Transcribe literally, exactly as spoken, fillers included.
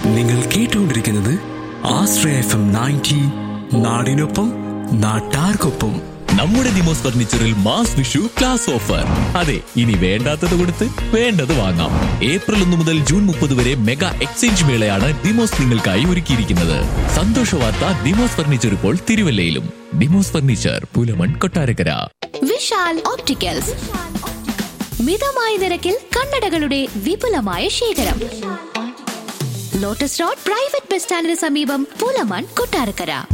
നിങ്ങൾ കേട്ടുകൊണ്ടിരിക്കുന്നത് ആശ്രയ F M ninety, നാടിനൊപ്പം നാട്ടാർക്കൊപ്പം. നമ്മുടെ Demos ഫർണിച്ചറിൽ mass Vishu class offer. അതെ, ഇനി വേണ്ടാത്തത് കൊടുത്ത് വേണ്ടത് വാങ്ങാം. ഏപ്രിൽ ഒന്ന് മുതൽ ജൂൺ മുപ്പത് വരെ മെഗാ എക്സ്ചേഞ്ച് മേളയാണ് ദിമോസ് നിങ്ങൾക്കായി ഒരുക്കിയിരിക്കുന്നത്. സന്തോഷ വാർത്ത, ദിമോസ് ഫർണിച്ചർ ഇപ്പോൾ തിരുവല്ലയിലും. ദിമോസ് ഫർണിച്ചർ, പുലമൺ, കൊട്ടാരക്കര. വിശാൽ ഓപ്റ്റിക്കൽസ്, മിതമായ നിരക്കിൽ കണ്ണടകളുടെ വിപുലമായ ശേഖരം. ലോട്ടസ് റോഡ് പ്രൈവറ്റ് ബസ് സ്റ്റാൻഡിന് സമീപം, പുലമൺ, കൊട്ടാരക്കര.